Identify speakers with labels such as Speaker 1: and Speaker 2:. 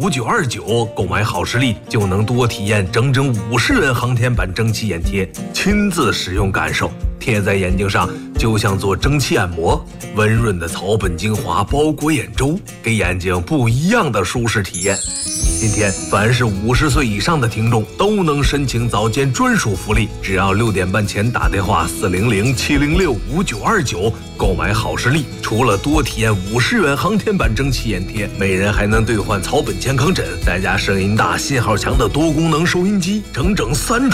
Speaker 1: 5929购买好视力就能多体验整整50元航天版蒸汽眼贴，亲自使用感受，贴在眼睛上就像做蒸汽按摩，温润的草本精华包裹眼周，给眼睛不一样的舒适体验。今天凡是50岁以上的听众都能申请早间专属福利，只要6点半前打电话400-706-5929购买好视力，除了多体验50元航天版蒸汽眼贴，每人还能兑换草本健康枕，再加声音大、信号强的多功能收音机，整整3